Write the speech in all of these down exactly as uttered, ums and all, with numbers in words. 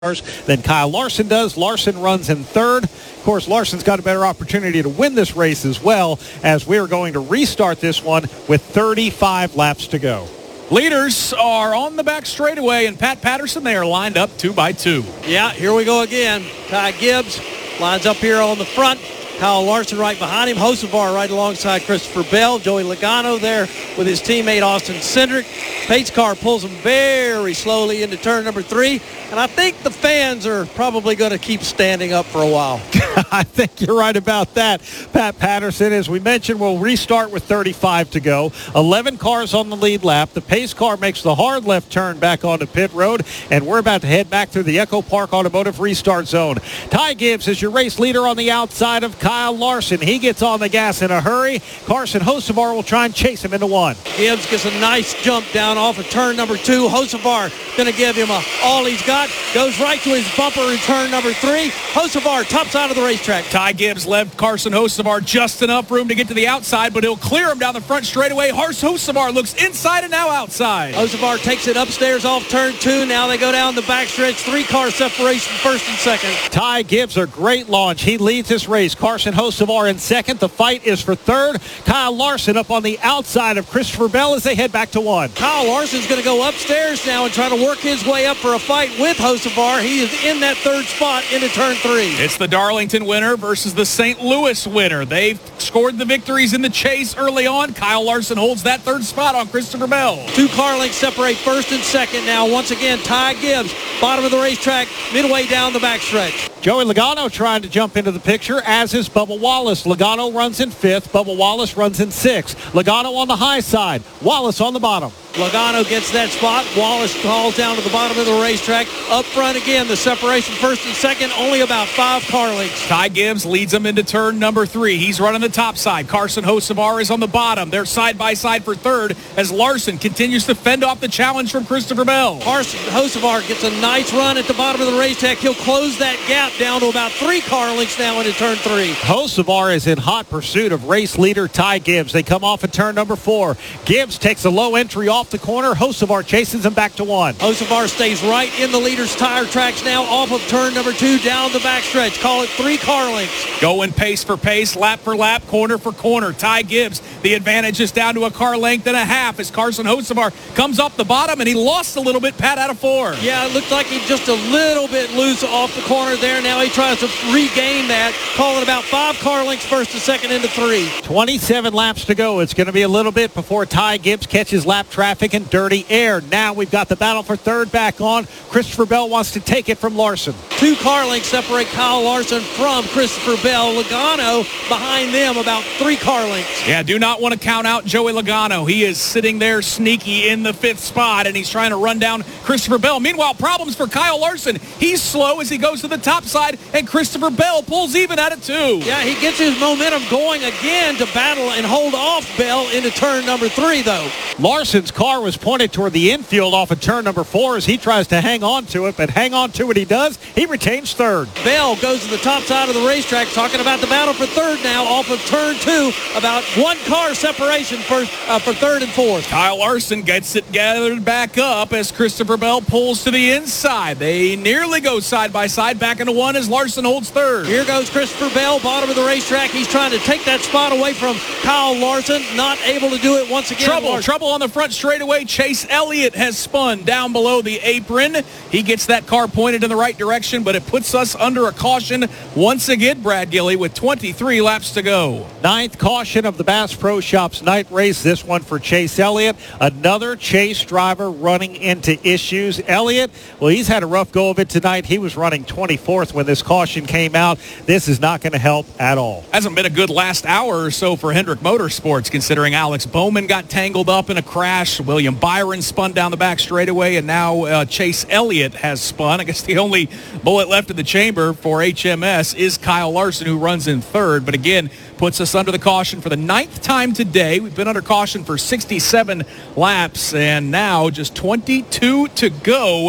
than Kyle Larson does. Larson runs in third. Of course, Larson's got a better opportunity to win this race as well, as we're going to restart this one with thirty-five laps to go. Leaders are on the back straightaway, and Pat Patterson, they are lined up two by two. Yeah, here we go again. Ty Gibbs lines up here on the front. Kyle Larson right behind him. Hocevar right alongside Christopher Bell. Joey Logano there with his teammate Austin Cindric. Pace car pulls him very slowly into turn number three. And I think the fans are probably going to keep standing up for a while. I think you're right about that, Pat Patterson. As we mentioned, we'll restart with thirty-five to go. eleven cars on the lead lap. The pace car makes the hard left turn back onto pit road, and we're about to head back through the Echo Park Automotive restart zone. Ty Gibbs is your race leader on the outside of Kyle Larson. He gets on the gas in a hurry. Carson Hocevar will try and chase him into one. Gibbs gets a nice jump down off of turn number two. Hocevar going to give him a, all he's got. Goes right to his bumper in turn number three. Hocevar top side of the racetrack. Ty Gibbs left Carson Hocevar just enough room to get to the outside, but he'll clear him down the front straightaway. Horst Hocevar looks inside and now outside. Hocevar takes it upstairs off turn two. Now they go down the backstretch. Three-car separation, first and second. Ty Gibbs, a great launch. He leads this race. Carson Hocevar in second. The fight is for third. Kyle Larson up on the outside of Christopher Bell as they head back to one. Kyle Larson's going to go upstairs now and try to work his way up for a fight with Hocevar. He is in that third spot into turn three. It's the Darlington winner versus the Saint Louis winner. They've scored the victories in the chase early on. Kyle Larson holds that third spot on Christopher Bell. Two car lengths separate first and second now. Once again, Ty Gibbs, bottom of the racetrack, midway down the backstretch. Joey Logano trying to jump into the picture, as is Bubba Wallace. Logano runs in fifth. Bubba Wallace runs in sixth. Logano on the high side. Wallace on the bottom. Logano gets that spot. Wallace calls down to the bottom of the racetrack. Up front again, the separation first and second, only about five car lengths. Ty Gibbs leads him into turn number three. He's running the top side. Carson Hocevar is on the bottom. They're side by side for third as Larson continues to fend off the challenge from Christopher Bell. Carson Hocevar gets a nice run at the bottom of the racetrack. He'll close that gap down to about three car lengths now into turn three. Hocevar is in hot pursuit of race leader Ty Gibbs. They come off at turn number four. Gibbs takes a low entry off the corner. Hocevar chases him back to one. Hocevar stays right in the leader's tire tracks now off of turn number two down the backstretch. Call it three car lengths. Going pace for pace, lap for lap, corner for corner. Ty Gibbs, the advantage is down to a car length and a half as Carson Hocevar comes off the bottom, and he lost a little bit, Pat, out of four. Yeah, it looked like he just a little bit loose off the corner there. Now he tries to regain that. Call it about five car lengths first and second into three. twenty-seven laps to go. It's going to be a little bit before Ty Gibbs catches lap traffic and dirty air. Now we've got the battle for third back on. Christopher Bell wants to take it from Larson. Two car lengths separate Kyle Larson from Christopher Bell. Logano behind them about three car lengths. Yeah, do not want to count out Joey Logano. He is sitting there sneaky in the fifth spot, and he's trying to run down Christopher Bell. Meanwhile, problems for Kyle Larson. He's slow as he goes to the top side, and Christopher Bell pulls even at it too. Yeah, he gets his momentum going again to battle and hold off Bell into turn number three, though. Larson's car was pointed toward the infield off of turn number four as he tries to hang on to it, but hang on to it he does. He retains third. Bell goes to the top side of the racetrack, talking about the battle for third now off of turn two. About one car separation for, uh, for third and fourth. Kyle Larson gets it gathered back up as Christopher Bell pulls to the inside. They nearly go side by side back into one as Larson holds third. Here goes Christopher Bell, bottom of the racetrack. He's trying to take that spot away from Kyle Larson. Not able to do it once again. Trouble, Larson. trouble on the front straightaway. Chase Elliott has spun down below the apron. He gets that car pointed in the right direction, but it puts us under a caution once again, Brad Gilly, with twenty-three laps to go. Ninth caution of the Bass Pro Shops night race. This one for Chase Elliott. Another Chase driver running into issues. Elliott, well, he's had a rough go of it tonight. He was running twenty-fourth when this caution came out. This is not going to help at all. Hasn't been a good last hour or so for Hendrick Motorsports, considering Alex Bowman got tangled up in a crash. William Byron spun down the back straightaway, and now uh, Chase Elliott has spun. I guess the only bullet left in the chamber for H M S is Kyle Larson, who runs in third. But again, puts us under the caution for the ninth time today. We've been under caution for sixty-seven laps, and now just twenty-two to go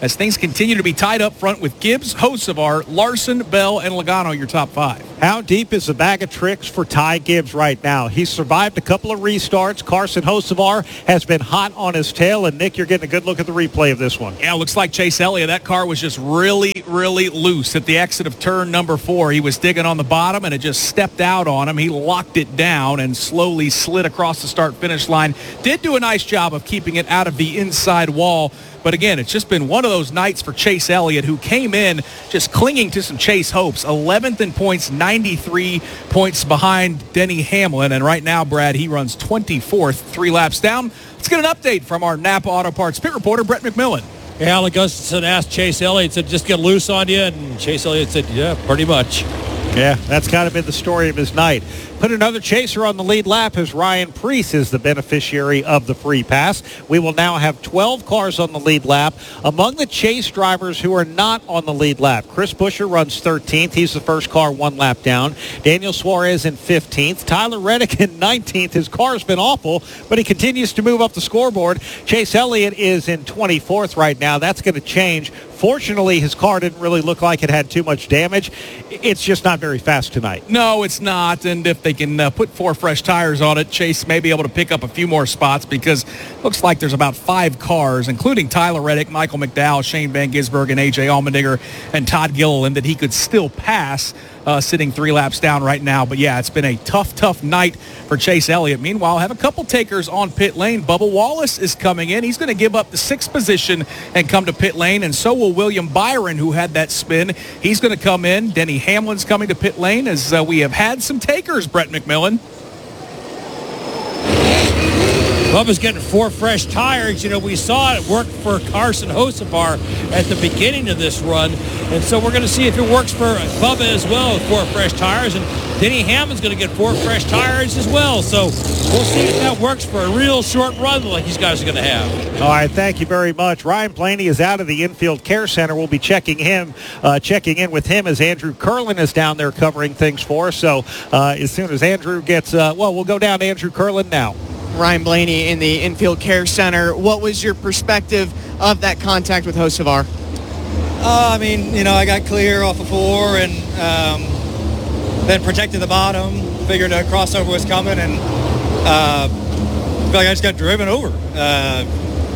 as things continue to be tied up front with Gibbs, Hocevar, Larson, Bell, and Logano, your top five. How deep is the bag of tricks for Ty Gibbs right now? He's survived a couple of restarts. Carson Hocevar has been hot on his tail. And, Nick, you're getting a good look at the replay of this one. Yeah, it looks like Chase Elliott. That car was just really, really loose at the exit of turn number four. He was digging on the bottom, and it just stepped out on him. He locked it down and slowly slid across the start-finish line. Did do a nice job of keeping it out of the inside wall. But again, it's just been one of those nights for Chase Elliott, who came in just clinging to some chase hopes. eleventh in points, ninety-three points behind Denny Hamlin. And right now, Brad, he runs twenty-fourth, three laps down. Let's get an update from our Napa Auto Parts pit reporter, Brett McMillan. Yeah, Alec Gustafson asked Chase Elliott, said, just get loose on you. And Chase Elliott said, yeah, pretty much. Yeah, that's kind of been the story of his night. Put another chaser on the lead lap as Ryan Preece is the beneficiary of the free pass. We will now have twelve cars on the lead lap. Among the chase drivers who are not on the lead lap, Chris Buescher runs thirteenth. He's the first car one lap down. Daniel Suarez in fifteenth. Tyler Reddick in nineteenth. His car's been awful, but he continues to move up the scoreboard. Chase Elliott is in twenty-fourth right now. That's going to change. Fortunately, his car didn't really look like it had too much damage. It's just not very fast tonight. No, it's not. And if they can uh, put four fresh tires on it, Chase may be able to pick up a few more spots, because it looks like there's about five cars, including Tyler Reddick, Michael McDowell, Shane Van Gisbergen, and A J Allmendinger, and Todd Gilliland, that he could still pass uh, sitting three laps down right now. But yeah, it's been a tough, tough night for Chase Elliott. Meanwhile, have a couple takers on pit lane. Bubba Wallace is coming in. He's going to give up the sixth position and come to pit lane, and so will William Byron, who had that spin. He's going to come in. Denny Hamlin's coming to pit lane, as uh, we have had some takers, Brett McMillan. Bubba's getting four fresh tires. You know, we saw it work for Carson Hocevar at the beginning of this run. And so we're going to see if it works for Bubba as well with four fresh tires. And Denny Hamlin's going to get four fresh tires as well. So we'll see if that works for a real short run like these guys are going to have. All right, thank you very much. Ryan Blaney is out of the infield care center. We'll be checking him, uh, checking in with him as Andrew Curlin is down there covering things for us. So uh, as soon as Andrew gets, uh, well, we'll go down to Andrew Curlin now. Ryan Blaney in the infield care center. What was your perspective of that contact with Hocevar? Uh, I mean, you know, I got clear off of four and um, then protected the bottom, figured a crossover was coming, and uh, I feel like I just got driven over uh,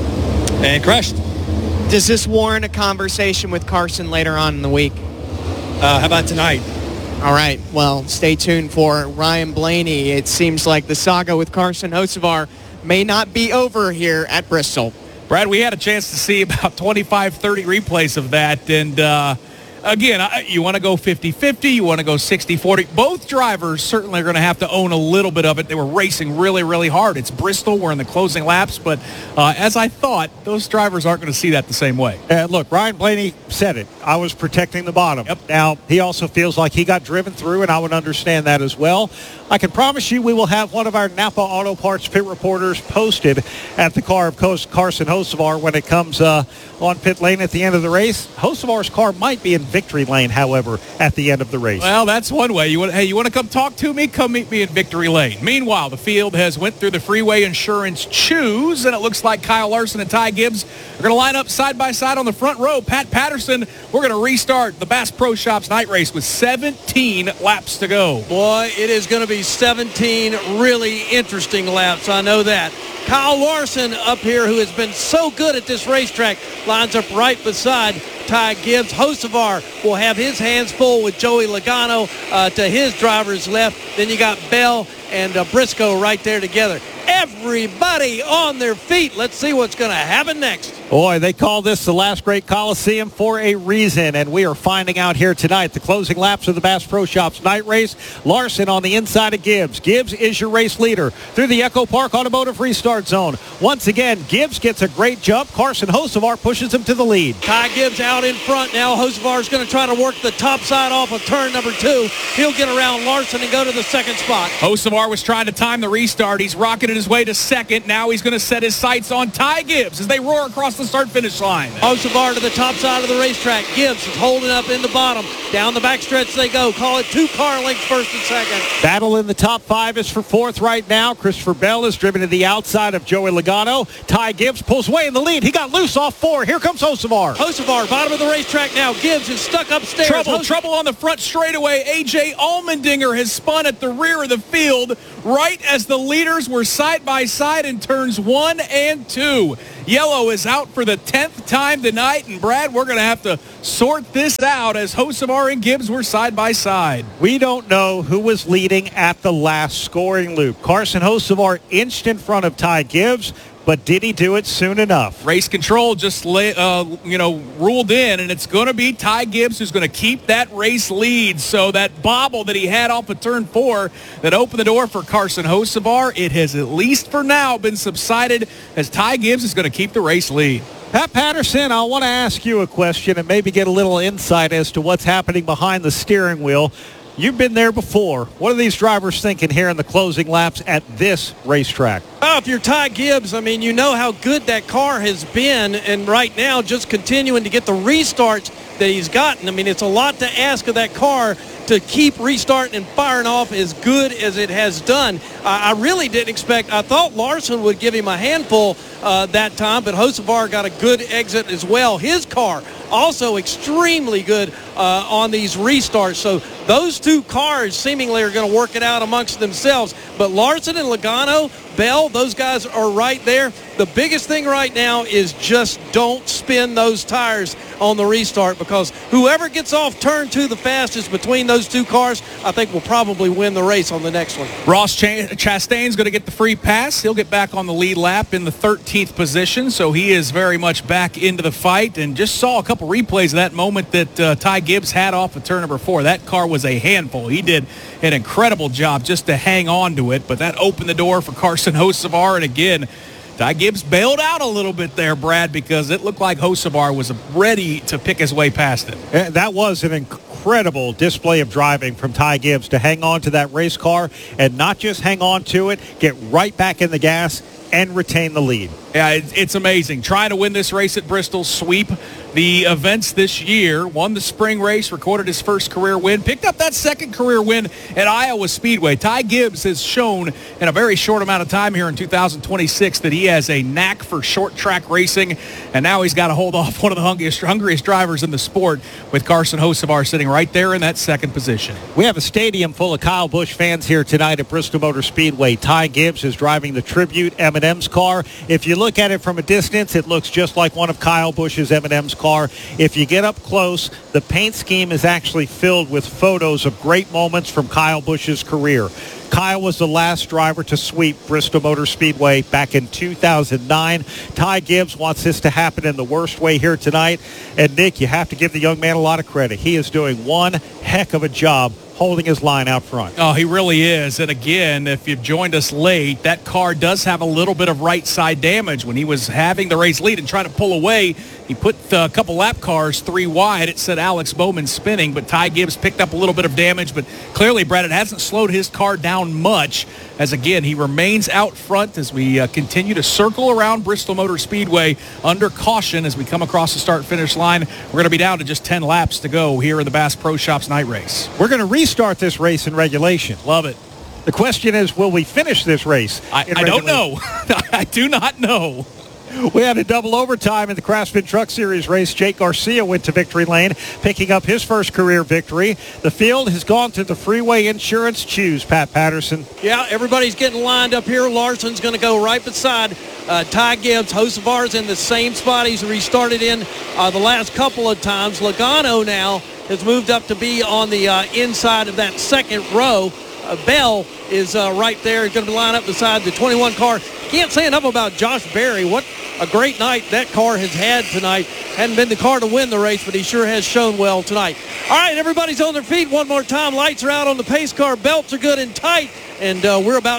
and crushed. Does this warrant a conversation with Carson later on in the week? Uh, how about tonight? All right, well, stay tuned for Ryan Blaney. It seems like the saga with Carson Hocevar may not be over here at Bristol. Brad, we had a chance to see about twenty-five, thirty replays of that, and uh, again, I, you want to go fifty-fifty, you want to go sixty-forty. Both drivers certainly are going to have to own a little bit of it. They were racing really, really hard. It's Bristol. We're in the closing laps, but uh, as I thought, those drivers aren't going to see that the same way. Uh, look, Ryan Blaney said it. I was protecting the bottom. Yep. Now, he also feels like he got driven through, and I would understand that as well. I can promise you we will have one of our Napa Auto Parts pit reporters posted at the car of Carson Hocevar when it comes uh, on pit lane at the end of the race. Hocevar's car might be in victory lane, however, at the end of the race. Well, that's one way. You want, hey, you want to come talk to me? Come meet me in victory lane. Meanwhile, the field has went through the Freeway Insurance Choose, and it looks like Kyle Larson and Ty Gibbs are going to line up side by side on the front row. Pat Patterson, we're going to restart the Bass Pro Shops night race with seventeen laps to go. Boy, it is going to be seventeen really interesting laps. I know that. Kyle Larson up here, who has been so good at this racetrack, lines up right beside Ty Gibbs. Hocevar will have his hands full with Joey Logano uh, to his driver's left. Then you got Bell and uh, Briscoe right there together. Everybody on their feet. Let's see what's going to happen next. Boy, they call this the last great Coliseum for a reason, and we are finding out here tonight. The closing laps of the Bass Pro Shops night race. Larson on the inside of Gibbs. Gibbs is your race leader through the Echo Park Automotive Restart Zone. Once again, Gibbs gets a great jump. Carson Hocevar pushes him to the lead. Ty Gibbs out in front now. Hocevar is going to try to work the top side off of turn number two. He'll get around Larson and go to the second spot. Hocevar was trying to time the restart. He's rocketed his way to second. Now he's going to set his sights on Ty Gibbs as they roar across the start-finish line. Hocevar to the top side of the racetrack. Gibbs is holding up in the bottom. Down the backstretch they go. Call it two car lengths first and second. Battle in the top five is for fourth right now. Christopher Bell is driven to the outside of Joey Logano. Ty Gibbs pulls away in the lead. He got loose off four. Here comes Hocevar. Hocevar, bottom of the racetrack now. Gibbs is stuck upstairs. Trouble, Hoce- trouble on the front straightaway. A J Allmendinger has spun at the rear of the field right as the leaders were side by side in turns one and two. Yellow is out for the tenth time tonight, and Brad, we're going to have to sort this out as Hocevar and Gibbs were side by side. We don't know who was leading at the last scoring loop. Carson Hocevar inched in front of Ty Gibbs, but did he do it soon enough? Race control just lay, uh, you know, ruled in, and it's going to be Ty Gibbs who's going to keep that race lead. So that bobble that he had off of turn four that opened the door for Carson Hocevar, it has at least for now been subsided as Ty Gibbs is going to keep the race lead. Pat Patterson, I want to ask you a question and maybe get a little insight as to what's happening behind the steering wheel. You've been there before. What are these drivers thinking here in the closing laps at this racetrack? Oh, if you're Ty Gibbs, I mean, you know how good that car has been, and right now just continuing to get the restarts that he's gotten. I mean, it's a lot to ask of that car to keep restarting and firing off as good as it has done. I, I really didn't expect, I thought Larson would give him a handful uh, that time, but Hocevar got a good exit as well. His car also extremely good uh, on these restarts. So those two cars seemingly are going to work it out amongst themselves. But Larson and Logano, Bell, those guys are right there. The biggest thing right now is just don't spin those tires on the restart, because whoever gets off turn two the fastest between those two cars, I think will probably win the race on the next one. Ross Ch- Chastain's going to get the free pass. He'll get back on the lead lap in the thirteenth position, so he is very much back into the fight, and just saw a couple replays of that moment that uh, Ty Gibbs had off of turn number four. That car was a handful. He did an incredible job just to hang on to it, but that opened the door for Carson Hocevar, and again, Ty Gibbs bailed out a little bit there, Brad, because it looked like Hocevar was ready to pick his way past it. Uh, That was an incredible display of driving from Ty Gibbs to hang on to that race car and not just hang on to it, get right back in the gas and retain the lead. Yeah, it's amazing. Trying to win this race at Bristol, sweep the events this year, won the spring race, recorded his first career win, picked up that second career win at Iowa Speedway. Ty Gibbs has shown in a very short amount of time here in two thousand twenty-six that he has a knack for short track racing, and now he's got to hold off one of the hungriest, hungriest drivers in the sport with Carson Hocevar sitting right there in that second position. We have a stadium full of Kyle Busch fans here tonight at Bristol Motor Speedway. Ty Gibbs is driving the Tribute M and M's car. If you look at it from a distance, it looks just like one of Kyle Busch's M and M's car. If you get up close, the paint scheme is actually filled with photos of great moments from Kyle Busch's career. Kyle was the last driver to sweep Bristol Motor Speedway back in two thousand nine. Ty Gibbs wants this to happen in the worst way here tonight. And, Nick, you have to give the young man a lot of credit. He is doing one heck of a job holding his line out front. Oh, he really is. And again, if you've joined us late, that car does have a little bit of right side damage. When he was having the race lead and trying to pull away, he put a couple lap cars three wide. It said Alex Bowman spinning, but Ty Gibbs picked up a little bit of damage. But clearly, Brad, it hasn't slowed his car down much, as again, he remains out front as we uh, continue to circle around Bristol Motor Speedway under caution as we come across the start-finish line. We're going to be down to just ten laps to go here in the Bass Pro Shops night race. We're going to restart this race in regulation. Love it. The question is, will we finish this race? I, I don't know. I do not know. We had a double overtime in the Craftsman Truck Series race. Jake Garcia went to victory lane, picking up his first career victory. The field has gone to the Freeway Insurance Choose, Pat Patterson. Yeah, everybody's getting lined up here. Larson's going to go right beside uh, Ty Gibbs. Hocevar's in the same spot he's restarted in uh, the last couple of times. Logano now has moved up to be on the uh, inside of that second row. Uh, Bell is uh, right there. He's going to line up beside the twenty-one car. Can't say enough about Josh Berry. What a great night that car has had tonight. Hadn't been the car to win the race, but he sure has shown well tonight. All right, everybody's on their feet one more time. Lights are out on the pace car. Belts are good and tight. And uh, we're about to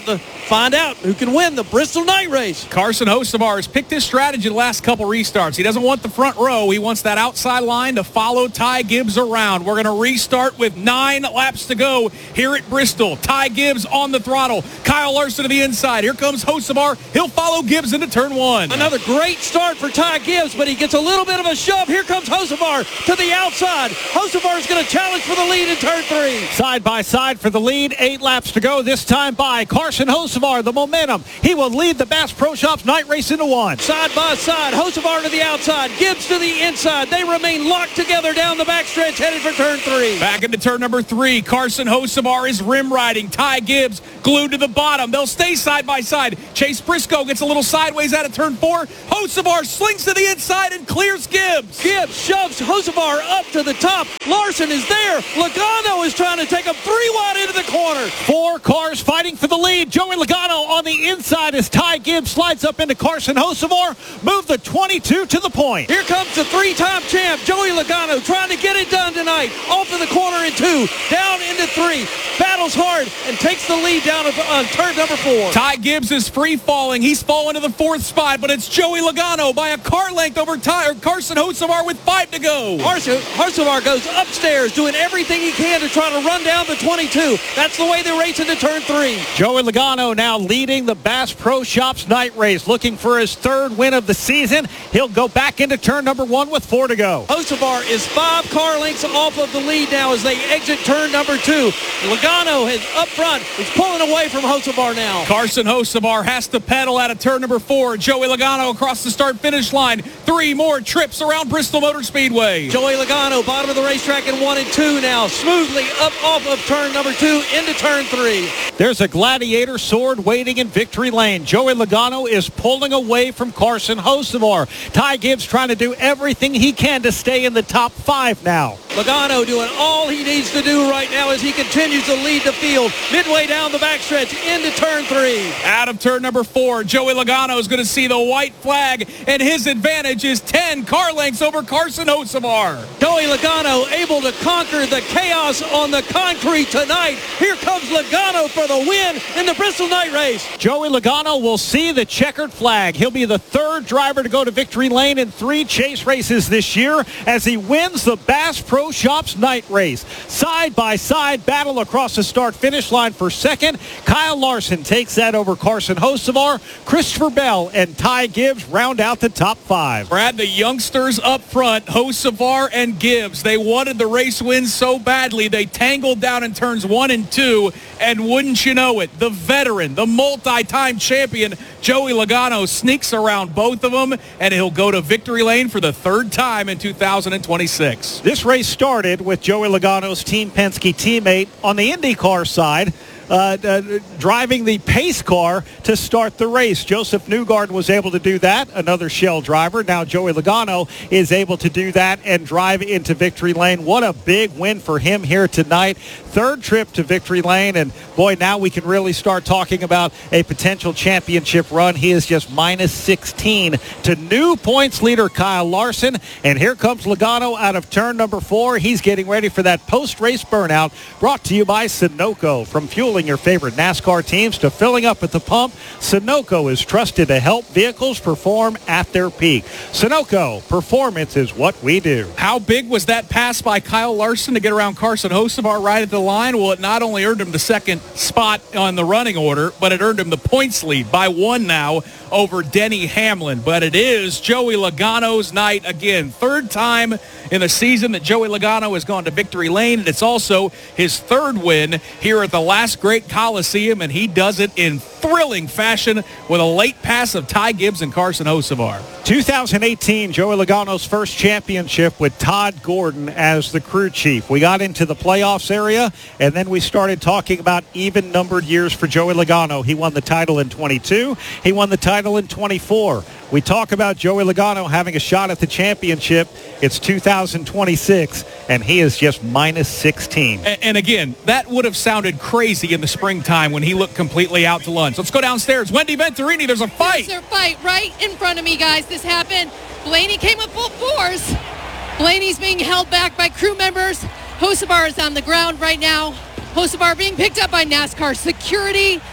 find out who can win the Bristol Night Race. Carson Hocevar has picked his strategy the last couple restarts. He doesn't want the front row. He wants that outside line to follow Ty Gibbs around. We're going to restart with nine laps to go here at Bristol. Ty Gibbs on the throttle. Kyle Larson to the inside. Here comes Hocevar. He'll follow Gibbs into turn one. Another great start for Ty Gibbs, but he gets a little bit of a shove. Here comes Hocevar to the outside. Hocevar is going to challenge for the lead in turn three. Side by side for the lead. Eight laps to go. This time by Carson Hocevar. The momentum. He will lead the Bass Pro Shops night race into one. Side by side. Hocevar to the outside. Gibbs to the inside. They remain locked together down the backstretch headed for turn three. Back into turn number three. Carson Hocevar is rim riding. Ty Gibbs glued to the bottom. They'll stay side by side. Chase Briscoe gets a little sideways out of turn four. Hocevar slings to the inside and clears Gibbs. Gibbs shoves Hocevar up to the top. Larson is there. Logano is trying to take him three wide into the corner. Four cars fighting for the lead. Joey Logano on the inside as Ty Gibbs slides up into Carson Hocevar. Move the twenty-two to the point. Here comes the three-time champ, Joey Logano, trying to get it done tonight. Off of the corner in two, down into three. Battles hard and takes the lead down on turn number four. Ty Gibbs is free falling. He's fallen to the fourth spot, but it's Joey Logano by a car length over Ty, or Carson Hocevar with five to go. Hocevar goes upstairs doing everything he can to try to run down the twenty-two. That's the way they race into turn three. Joey Logano now leading the Bass Pro Shops night race, looking for his third win of the season. He'll go back into turn number one with four to go. Hocevar is five car lengths off of the lead now as they exit turn number two. Logano is up front. He's pulling away from Hocevar now. Carson Hocevar has to pedal out of turn number four. Joey Logano across the start-finish line. Three more trips around Bristol Motor Speedway. Joey Logano, bottom of the racetrack in one and two now, smoothly up off of turn number two into turn three. There's a Gladiator sword waiting in victory lane. Joey Logano is pulling away from Carson Hocevar. Ty Gibbs trying to do everything he can to stay in the top five now. Logano doing all he needs to do right now as he continues to lead the field midway down the backstretch into turn three. Out of turn number four, Joey Logano is going to see the white flag, and his advantage is ten car lengths over Carson Hocevar. Joey Logano able to conquer the chaos on the concrete tonight. Here comes Logano for the win in the Bristol Night Race. Joey Logano will see the checkered flag. He'll be the third driver to go to victory lane in three chase races this year as he wins the Bass Pro Shops night race. Side by side battle across the start-finish line for second. Kyle Larson takes that over Carson Hocevar. Christopher Bell and Ty Gibbs round out the top five. Brad, the youngsters up front, Hocevar and Gibbs, they wanted the race win so badly they tangled down in turns one and two, and wouldn't you know it, the veteran, the multi-time champion, Joey Logano sneaks around both of them, and he'll go to victory lane for the third time in two thousand twenty-six. This race started with Joey Logano's Team Penske teammate on the IndyCar side, Uh, uh, driving the pace car to start the race. Joseph Newgarden was able to do that, another Shell driver. Now Joey Logano is able to do that and drive into victory lane. What a big win for him here tonight. Third trip to victory lane, and boy, now we can really start talking about a potential championship run. He is just minus sixteen to new points leader Kyle Larson, and here comes Logano out of turn number four. He's getting ready for that post-race burnout, brought to you by Sunoco. From fueling your favorite NASCAR teams to filling up at the pump, Sunoco is trusted to help vehicles perform at their peak. Sunoco, performance is what we do. How big was that pass by Kyle Larson to get around Carson Hocevar right at the line? Well, it not only earned him the second spot on the running order, but it earned him the points lead by one now over Denny Hamlin. But it is Joey Logano's night again. Third time in the season that Joey Logano has gone to victory lane, and it's also his third win here at the last great Coliseum, and he does it in thrilling fashion with a late pass of Ty Gibbs and Carson Hocevar. two thousand eighteen, Joey Logano's first championship with Todd Gordon as the crew chief. We got into the playoffs area, and then we started talking about even-numbered years for Joey Logano. He won the title in twenty-two. He won the title in twenty-four. We talk about Joey Logano having a shot at the championship. It's two thousand twenty-six, and he is just minus sixteen. And, and again, that would have sounded crazy in the springtime when he looked completely out to lunch. Let's go downstairs. Wendy Venturini, there's a fight. There's a fight right in front of me, guys. This happened. Blaney came up full force. Blaney's being held back by crew members. Hocevar is on the ground right now. Hocevar being picked up by NASCAR security.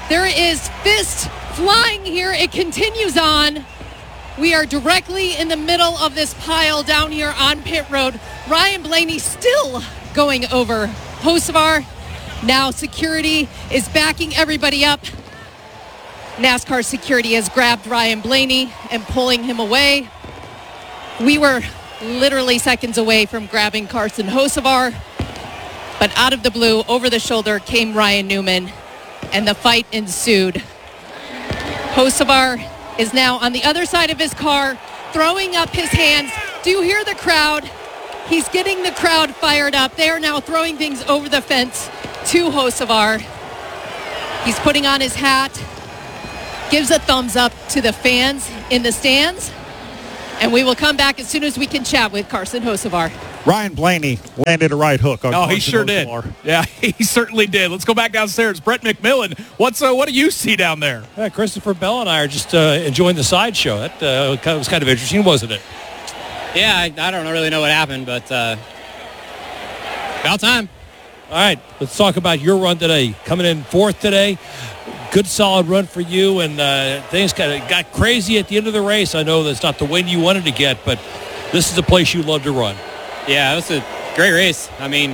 There is fist flying here. It continues on. We are directly in the middle of this pile down here on pit road. Ryan Blaney still going over Hocevar. Now security is backing everybody up. NASCAR security has grabbed Ryan Blaney and pulling him away. We were literally seconds away from grabbing Carson Hocevar, but out of the blue, over the shoulder, came Ryan Newman, and the fight ensued. Hocevar is now on the other side of his car, throwing up his hands. Do you hear the crowd? He's getting the crowd fired up. They are now throwing things over the fence to Hocevar. He's putting on his hat, gives a thumbs up to the fans in the stands, and we will come back as soon as we can chat with Carson Hocevar. Ryan Blaney landed a right hook on Oh, Carson he sure Hocevar. did. Yeah, he certainly did. Let's go back downstairs. Brett McMillan, what's uh, what do you see down there? Yeah, Christopher Bell and I are just uh, enjoying the sideshow. That uh, was kind of interesting, wasn't it? Yeah, I, I don't really know what happened, but uh, about time. All right, let's talk about your run today. Coming in fourth today. Good solid run for you, and uh, things kind of got crazy at the end of the race. I know that's not the win you wanted to get, but this is a place you love to run. Yeah, it was a great race. I mean,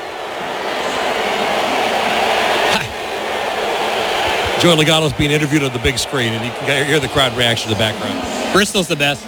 Joey Logano's being interviewed on the big screen, and you can hear the crowd reaction in the background. Bristol's the best.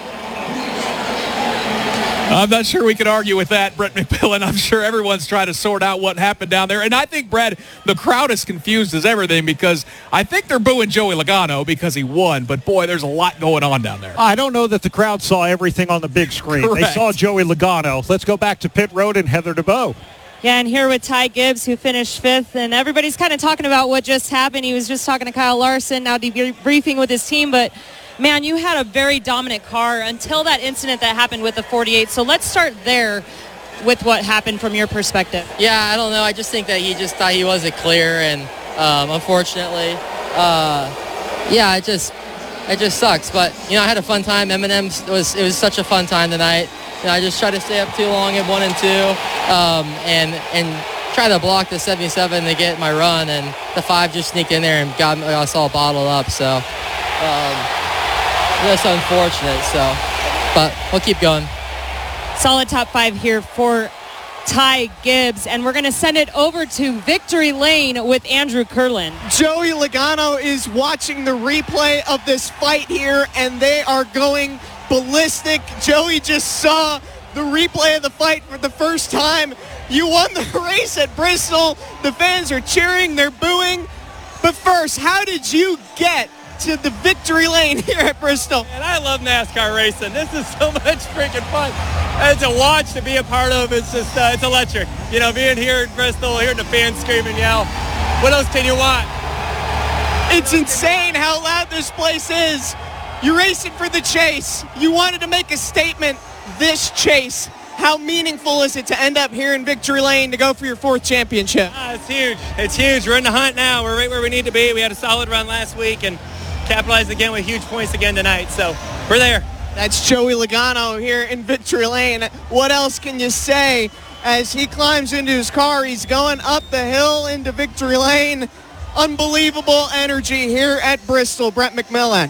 I'm not sure we could argue with that, Brett McMillan. I'm sure everyone's trying to sort out what happened down there. And I think, Brad, the crowd is confused as everything because I think they're booing Joey Logano because he won. But, boy, there's a lot going on down there. I don't know that the crowd saw everything on the big screen. Correct. They saw Joey Logano. Let's go back to pit road and Heather DeBow. Yeah, and here with Ty Gibbs, who finished fifth, and everybody's kind of talking about what just happened. He was just talking to Kyle Larson, now debriefing with his team, but man, you had a very dominant car until that incident that happened with the forty-eight. So let's start there with what happened from your perspective. Yeah, I don't know. I just think that he just thought he wasn't clear, and um, unfortunately, uh, yeah, it just it just sucks. But you know, I had a fun time. Eminem's it was it was such a fun time tonight. You know, I just tried to stay up too long at one and two, um, and and try to block the seventy-seven to get my run, and the five just sneaked in there and got us all bottled up. So. Um, That's unfortunate, so, but we'll keep going. Solid top five here for Ty Gibbs, and we're going to send it over to Victory Lane with Andrew Kurland. Joey Logano is watching the replay of this fight here, and they are going ballistic. Joey just saw the replay of the fight for the first time. You won the race at Bristol. The fans are cheering, they're booing. But first, how did you get to the victory lane here at Bristol? And I love NASCAR racing. This is so much freaking fun. And to watch, to be a part of, it's just, uh, it's electric. You know, being here at Bristol, hearing the fans scream and yell. What else can you want? It's insane how loud this place is. You're racing for the chase. You wanted to make a statement. This chase, how meaningful is it to end up here in Victory Lane to go for your fourth championship? Ah, it's huge. It's huge. We're in the hunt now. We're right where we need to be. We had a solid run last week and capitalized again with huge points again tonight. So we're there. That's Joey Logano here in Victory Lane. What else can you say? As he climbs into his car, he's going up the hill into Victory Lane. Unbelievable energy here at Bristol. Brett McMillan.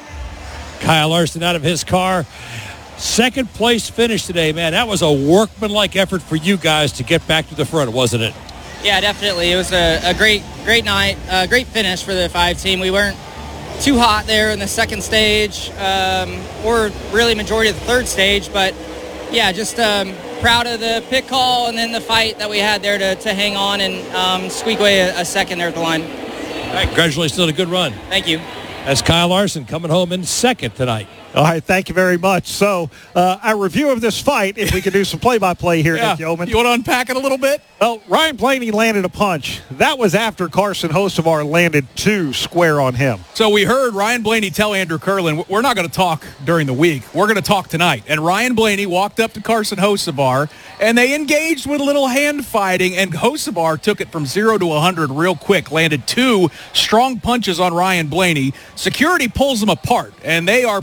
Kyle Larson out of his car. Second place finish today, man. That was a workmanlike effort for you guys to get back to the front, wasn't it? Yeah, definitely. It was a, a great, great night, a great finish for the five team. We weren't too hot there in the second stage, um, or really majority of the third stage, but yeah, just um, proud of the pit call and then the fight that we had there to, to hang on and um, squeak away a, a second there at the line. All right, congratulations on a good run. Thank you. That's Kyle Larson coming home in second tonight. All right, thank you very much. So, uh, a review of this fight, if we could do some play-by-play here, Yeah. Nick Yeoman. You want to unpack it a little bit? Well, Ryan Blaney landed a punch. That was after Carson Hocevar landed two square on him. So we heard Ryan Blaney tell Andrew Kurland, we're not going to talk during the week. We're going to talk tonight. And Ryan Blaney walked up to Carson Hocevar, and they engaged with a little hand fighting, and Hocevar took it from zero to one hundred real quick, landed two strong punches on Ryan Blaney. Security pulls them apart, and they are probably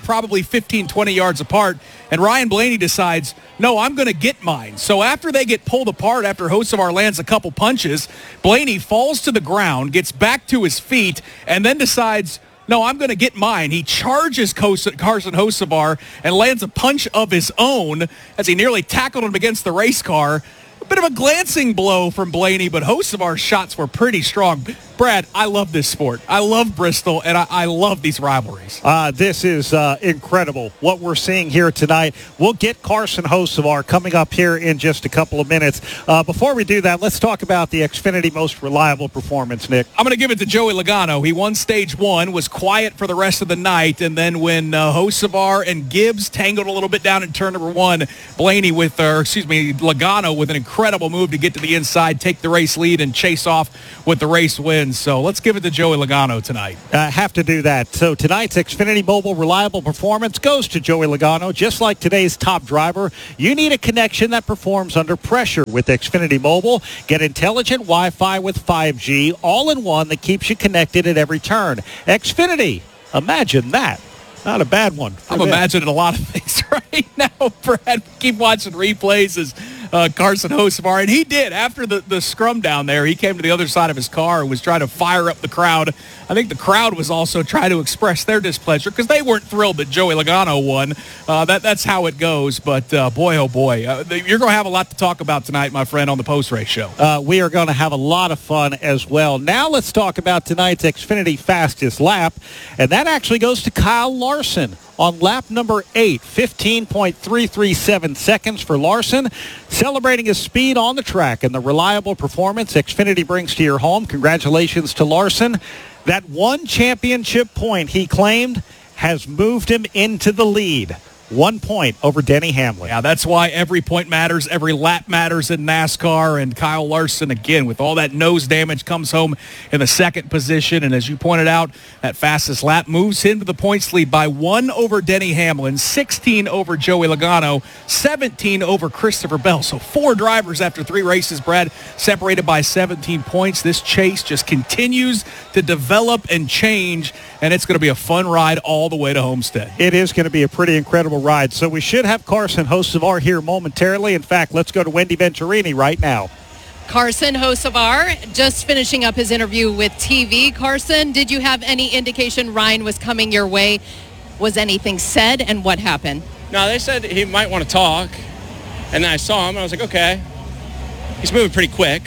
fifteen, twenty yards apart, and Ryan Blaney decides, no, I'm going to get mine. So after they get pulled apart, after Hocevar lands a couple punches, Blaney falls to the ground, gets back to his feet, and then decides, no, I'm going to get mine. He charges Carson Hocevar and lands a punch of his own as he nearly tackled him against the race car. A bit of a glancing blow from Blaney, but Hocevar's shots were pretty strong. Brad, I love this sport. I love Bristol, and I, I love these rivalries. Uh, this is uh, incredible, what we're seeing here tonight. We'll get Carson Hocevar coming up here in just a couple of minutes. Uh, before we do that, let's talk about the Xfinity Most Reliable Performance, Nick. I'm going to give it to Joey Logano. He won stage one, was quiet for the rest of the night, and then when uh, Hocevar and Gibbs tangled a little bit down in turn number one, Blaney with, or excuse me, Logano with an incredible move to get to the inside, take the race lead, and chase off with the race win. So let's give it to Joey Logano tonight. Uh, have to do that. So tonight's Xfinity Mobile Reliable Performance goes to Joey Logano. Just like today's top driver, you need a connection that performs under pressure with Xfinity Mobile. Get intelligent Wi-Fi with five G, all in one that keeps you connected at every turn. Xfinity, imagine that. Not a bad one. I'm them. imagining a lot of things right now, Brad. Keep watching replays as uh, Carson Hocevar, and he did. After the, the scrum down there, he came to the other side of his car and was trying to fire up the crowd. I think the crowd was also trying to express their displeasure because they weren't thrilled that Joey Logano won. Uh, that That's how it goes, but uh, boy, oh boy. Uh, you're going to have a lot to talk about tonight, my friend, on the post-race show. Uh, we are going to have a lot of fun as well. Now let's talk about tonight's Xfinity Fastest Lap, and that actually goes to Kyle Larson. On lap number eight, fifteen point three three seven seconds for Larson, celebrating his speed on the track and the reliable performance Xfinity brings to your home. Congratulations to Larson. That one championship point he claimed has moved him into the lead. One point over Denny Hamlin. Yeah, that's why every point matters. Every lap matters in NASCAR. And Kyle Larson, again, with all that nose damage, comes home in the second position. And as you pointed out, that fastest lap moves him to the points lead by one over Denny Hamlin, sixteen over Joey Logano, seventeen over Christopher Bell. So four drivers after three races, Brad, separated by seventeen points. This chase just continues to develop and change, and it's going to be a fun ride all the way to Homestead. It is going to be a pretty incredible ride. So we should have Carson Hocevar here momentarily. In fact, let's go to Wendy Venturini right now. Carson Hocevar just finishing up his interview with T V. Carson, did you have any indication Ryan was coming your way? Was anything said, and what happened? No, they said he might want to talk, and then I saw him, and I was like, okay. He's moving pretty quick.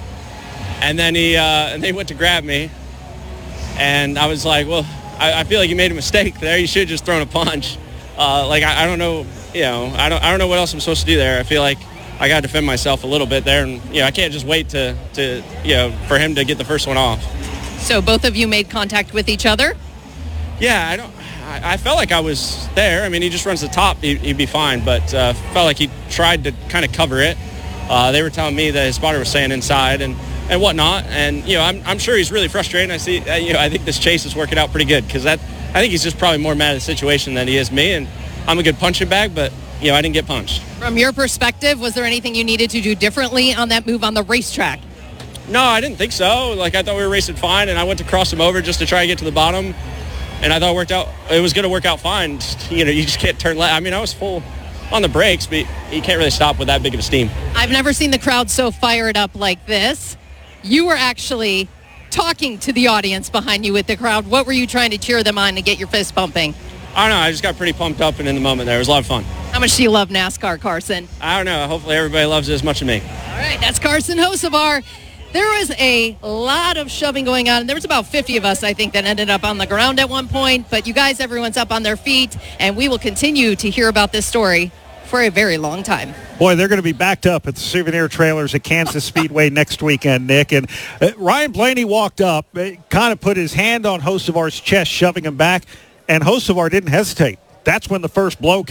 And then he, uh, and they went to grab me, and I was like, well, I, I feel like you made a mistake there. You should have just thrown a punch. Uh, like, I, I don't know, you know, I don't I don't know what else I'm supposed to do there. I feel like I got to defend myself a little bit there. And, you know, I can't just wait to, to, you know, for him to get the first one off. So both of you made contact with each other? Yeah, I don't, I, I felt like I was there. I mean, he just runs the top, he, he'd be fine. But uh, felt like he tried to kind of cover it. Uh, they were telling me that his spotter was staying inside and, and whatnot. And, you know, I'm, I'm sure he's really frustrated. I see, uh, you know, I think this chase is working out pretty good because that, I think he's just probably more mad at the situation than he is me, and I'm a good punching bag, but, you know, I didn't get punched. From your perspective, was there anything you needed to do differently on that move on the racetrack? No, I didn't think so. Like, I thought we were racing fine, and I went to cross him over just to try to get to the bottom, and I thought it worked out. It was going to work out fine. Just, you know, you just can't turn left. I mean, I was full on the brakes, but you can't really stop with that big of a steam. I've never seen the crowd so fired up like this. You were actually talking to the audience behind you with the crowd. What were you trying to cheer them on to get your fist pumping? I don't know. I just got pretty pumped up and in the moment there. It was a lot of fun. How much do you love NASCAR, Carson? I don't know. Hopefully everybody loves it as much as me. All right, that's Carson Hocevar. There was a lot of shoving going on. There was about fifty of us, I think, that ended up on the ground at one point. But you guys, everyone's up on their feet, and we will continue to hear about this story for a very long time. Boy, they're going to be backed up at the souvenir trailers at Kansas Speedway next weekend, Nick. And uh, Ryan Blaney walked up, uh, kind of put his hand on Hocevar's chest, shoving him back, and Hocevar didn't hesitate. That's when the first blow came.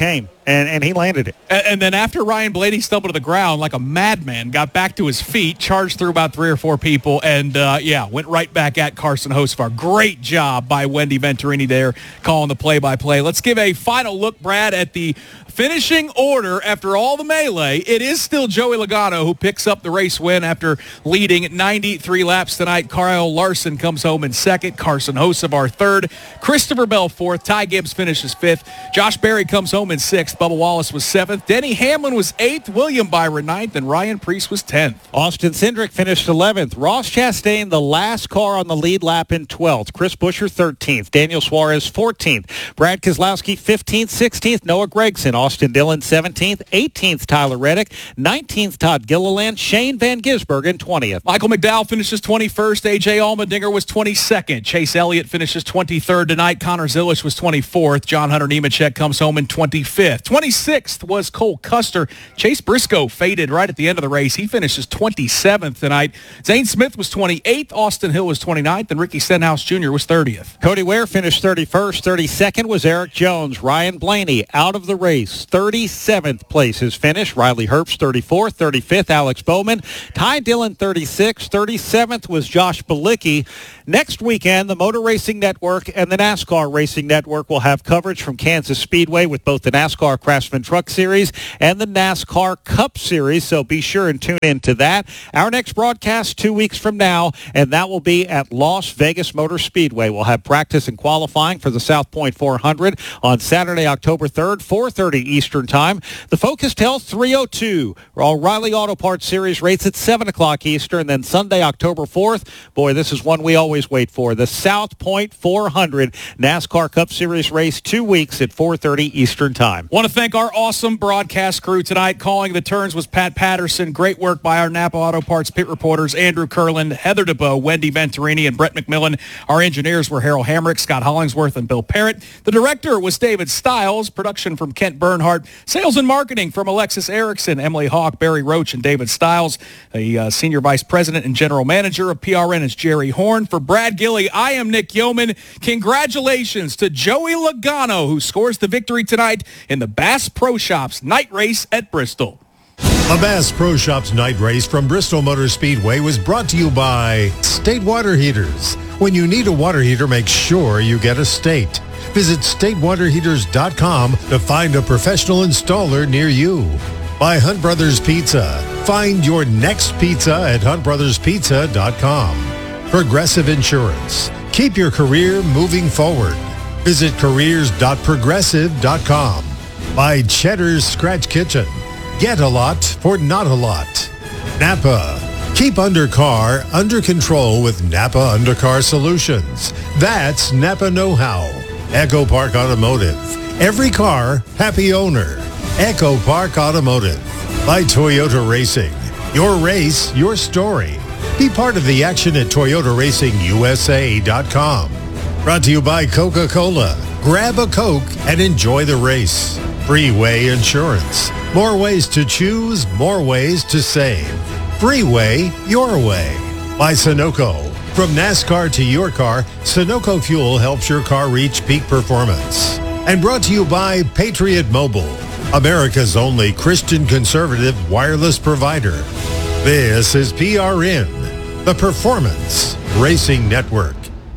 and, and he landed it. And, and then after Ryan Blaney stumbled to the ground like a madman, got back to his feet, charged through about three or four people, and, uh, yeah, went right back at Carson Hocevar. Great job by Wendy Venturini there calling the play-by-play. Let's give a final look, Brad, at the finishing order after all the melee. It is still Joey Logano who picks up the race win after leading ninety-three laps tonight. Kyle Larson comes home in second. Carson Hocevar third. Christopher Bell fourth. Ty Gibbs finishes fifth. Josh Berry comes home in sixth. Bubba Wallace was seventh. Denny Hamlin was eighth. William Byron ninth. And Ryan Preece was tenth. Austin Cindric finished eleventh. Ross Chastain, the last car on the lead lap, in twelfth. Chris Buescher thirteenth. Daniel Suarez fourteenth. Brad Keselowski fifteenth. sixteenth. Noah Gragson. Austin Dillon seventeenth. eighteenth. Tyler Reddick. nineteenth. Todd Gilliland. Shane Van Gisbergen twentieth. Michael McDowell finishes twenty-first. A J Allmendinger was twenty-second. Chase Elliott finishes twenty-third tonight. Connor Zilisch was twenty-fourth. John Hunter Nemechek comes home in twenty-fifth. twenty-sixth was Cole Custer. Chase Briscoe faded right at the end of the race. He finishes twenty-seventh tonight. Zane Smith was twenty-eighth. Austin Hill was twenty-ninth. And Ricky Stenhouse Junior was thirtieth. Cody Ware finished thirty-first. thirty-second was Eric Jones. Ryan Blaney out of the race. thirty-seventh place his finish. Riley Herbst thirty-fourth. thirty-fifth Alex Bowman. Ty Dillon thirty-sixth. thirty-seventh was Josh Bilicki. Next weekend, the Motor Racing Network and the NASCAR Racing Network will have coverage from Kansas Speedway with both the NASCAR Craftsman Truck Series and the NASCAR Cup Series, so be sure and tune in to that. Our next broadcast two weeks from now, and that will be at Las Vegas Motor Speedway. We'll have practice and qualifying for the South Point four hundred on Saturday, October third, four thirty Eastern Time. The Focus Tell three oh two O'Reilly Auto Parts Series race at seven o'clock Eastern, then Sunday, October fourth. Boy, this is one we always wait for. The South Point four hundred NASCAR Cup Series race, two weeks at four thirty Eastern Time. Want to thank our awesome broadcast crew tonight. Calling the turns was Pat Patterson. Great work by our Napa Auto Parts pit reporters, Andrew Curlin, Heather DeBoe, Wendy Venturini, and Brett McMillan. Our engineers were Harold Hamrick, Scott Hollingsworth, and Bill Parrott. The director was David Stiles. Production from Kent Bernhardt. Sales and marketing from Alexis Erickson, Emily Hawk, Barry Roach, and David Stiles. The uh, senior vice president and general manager of P R N is Jerry Horn. For Brad Gilly, I am Nick Yeoman. Congratulations to Joey Logano, who scores the victory tonight in the Bass Pro Shops night race at Bristol. A Bass Pro Shops night race from Bristol Motor Speedway was brought to you by State Water Heaters. When you need a water heater, make sure you get a State. Visit state water heaters dot com to find a professional installer near you. By Hunt Brothers Pizza. Find your next pizza at hunt brothers pizza dot com. Progressive Insurance. Keep your career moving forward. Visit careers dot progressive dot com. By Cheddar's Scratch Kitchen. Get a lot for not a lot. Napa. Keep undercar under control with Napa Undercar Solutions. That's Napa know-how. Echo Park Automotive. Every car, happy owner. Echo Park Automotive. By Toyota Racing. Your race, your story. Be part of the action at Toyota Racing U S A dot com. Brought to you by Coca-Cola. Grab a Coke and enjoy the race. Freeway Insurance. More ways to choose, more ways to save. Freeway, your way. By Sunoco. From NASCAR to your car, Sunoco Fuel helps your car reach peak performance. And brought to you by Patriot Mobile, America's only Christian conservative wireless provider. This is P R N, the Performance Racing Network.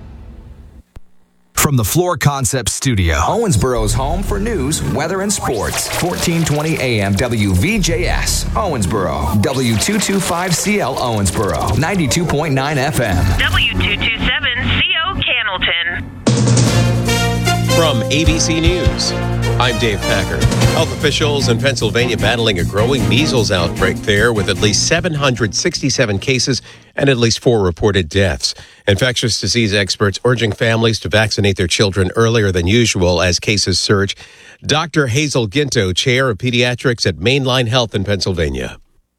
From the Floor Concepts Studio, Owensboro's home for news, weather, and sports. fourteen twenty A M W V J S, Owensboro. W two twenty-five C L Owensboro. ninety-two point nine F M. W two twenty-seven C O Cannelton. From A B C News, I'm Dave Packer. Health officials in Pennsylvania battling a growing measles outbreak there with at least seven hundred sixty-seven cases and at least four reported deaths. Infectious disease experts urging families to vaccinate their children earlier than usual as cases surge. Doctor Hazel Ginto, chair of pediatrics at Mainline Health in Pennsylvania.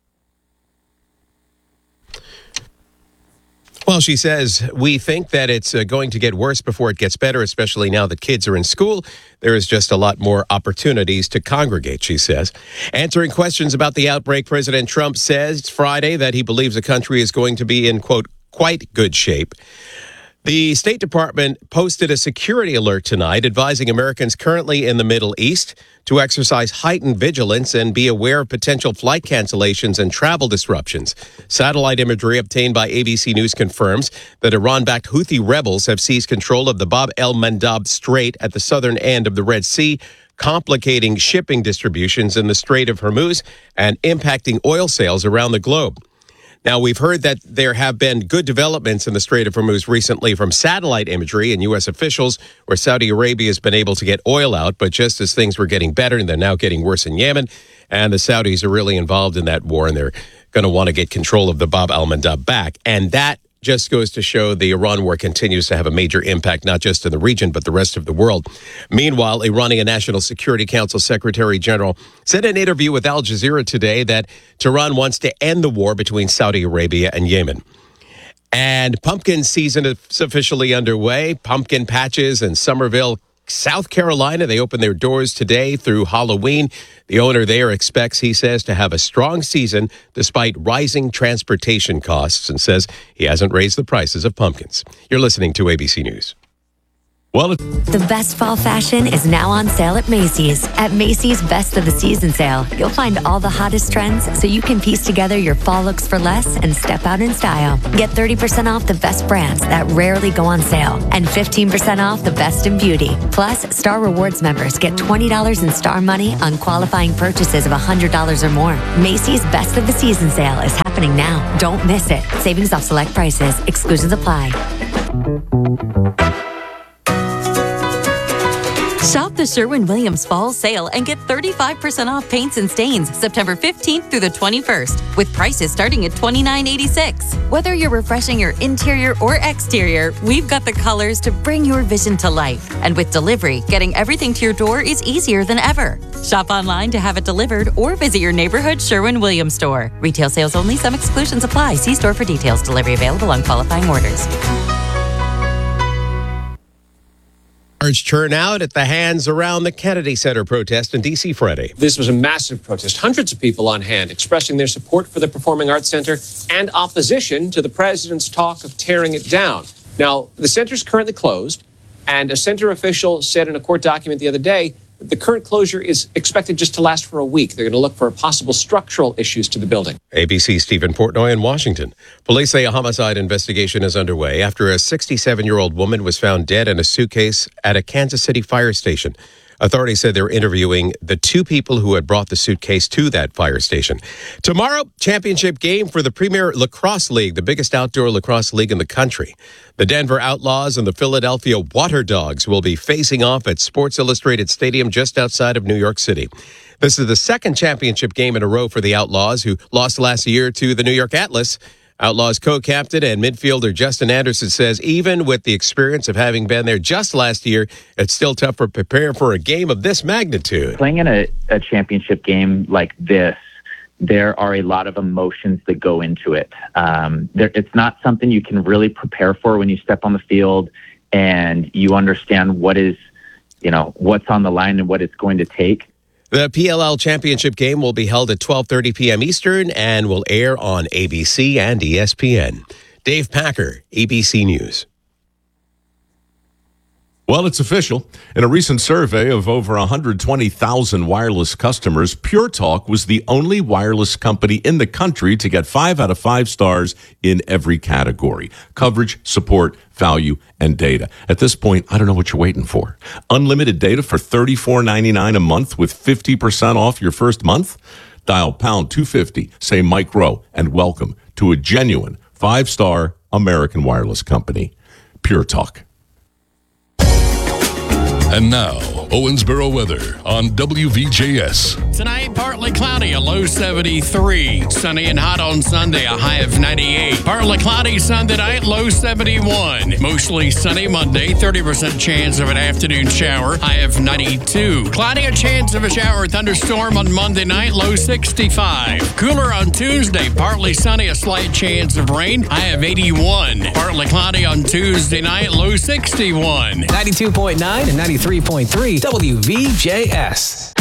Well, she says, we think that it's uh, going to get worse before it gets better, especially now that kids are in school. There is just a lot more opportunities to congregate, she says. Answering questions about the outbreak, President Trump says Friday that he believes the country is going to be in, quote, quite good shape. The State Department posted a security alert tonight advising Americans currently in the Middle East to exercise heightened vigilance and be aware of potential flight cancellations and travel disruptions. Satellite imagery obtained by A B C News confirms that Iran-backed Houthi rebels have seized control of the Bab el-Mandab Strait at the southern end of the Red Sea, complicating shipping distributions in the Strait of Hormuz and impacting oil sales around the globe. Now, we've heard that there have been good developments in the Strait of Hormuz recently from satellite imagery and U S officials where Saudi Arabia has been able to get oil out. But just as things were getting better, they're now getting worse in Yemen. And the Saudis are really involved in that war, and they're going to want to get control of the Bab al-Mandab back. And that just goes to show the Iran war continues to have a major impact, not just in the region, but the rest of the world. Meanwhile, Iranian National Security Council Secretary General said in an interview with Al Jazeera today that Tehran wants to end the war between Saudi Arabia and Yemen. And pumpkin season is officially underway. Pumpkin patches in Somerville, South Carolina, they open their doors today through Halloween. The owner there expects, he says, to have a strong season despite rising transportation costs, and says he hasn't raised the prices of pumpkins. You're listening to A B C News. Well, the best fall fashion is now on sale at Macy's. At Macy's Best of the Season sale, you'll find all the hottest trends so you can piece together your fall looks for less and step out in style. Get thirty percent off the best brands that rarely go on sale and fifteen percent off the best in beauty. Plus, Star Rewards members get twenty dollars in Star money on qualifying purchases of one hundred dollars or more. Macy's Best of the Season sale is happening now. Don't miss it. Savings off select prices. Exclusions apply. Shop the Sherwin-Williams Fall Sale and get thirty-five percent off paints and stains September fifteenth through the twenty-first, with prices starting at twenty-nine eighty-six. Whether you're refreshing your interior or exterior, we've got the colors to bring your vision to life. And with delivery, getting everything to your door is easier than ever. Shop online to have it delivered or visit your neighborhood Sherwin-Williams store. Retail sales only. Some exclusions apply. See store for details. Delivery available on qualifying orders. Large turnout at the Hands Around the Kennedy Center protest in D C Friday. This was a massive protest. Hundreds of people on hand expressing their support for the Performing Arts Center and opposition to the president's talk of tearing it down. Now, the center's currently closed, and a center official said in a court document the other day that the current closure is expected just to last for a week. They're going to look for possible structural issues to the building. A B C's Stephen Portnoy in Washington. Police say a homicide investigation is underway after a sixty-seven-year-old woman was found dead in a suitcase at a Kansas City fire station. Authorities said they're interviewing the two people who had brought the suitcase to that fire station. Tomorrow, championship game for the Premier Lacrosse League, the biggest outdoor lacrosse league in the country. The Denver Outlaws and the Philadelphia Water Dogs will be facing off at Sports Illustrated Stadium just outside of New York City. This is the second championship game in a row for the Outlaws, who lost last year to the New York Atlas. Outlaws co-captain and midfielder Justin Anderson says even with the experience of having been there just last year, it's still tough to prepare for a game of this magnitude. Playing in a, a championship game like this, there are a lot of emotions that go into it. Um, there, it's not something you can really prepare for when you step on the field and you understand what is, you know, what's on the line and what it's going to take. The P L L Championship game will be held at twelve thirty p.m. Eastern and will air on A B C and E S P N. Dave Packer, A B C News. Well, it's official. In a recent survey of over one hundred twenty thousand wireless customers, Pure Talk was the only wireless company in the country to get five out of five stars in every category: coverage, support, value, and data. At this point, I don't know what you're waiting for. Unlimited data for thirty-four ninety-nine a month with fifty percent off your first month? Dial pound two fifty, say Mike Rowe, and welcome to a genuine five-star American wireless company. Pure Talk. And now, Owensboro weather on W V J S. Tonight, partly cloudy, a low seventy-three. Sunny and hot on Sunday, a high of ninety-eight. Partly cloudy Sunday night, low seventy-one. Mostly sunny Monday, thirty percent chance of an afternoon shower, high of ninety-two. Cloudy, a chance of a shower or thunderstorm on Monday night, low sixty-five. Cooler on Tuesday, partly sunny, a slight chance of rain, high of eighty-one. Partly cloudy on Tuesday night, low sixty-one. ninety-two point nine and ninety-three point three W V J S.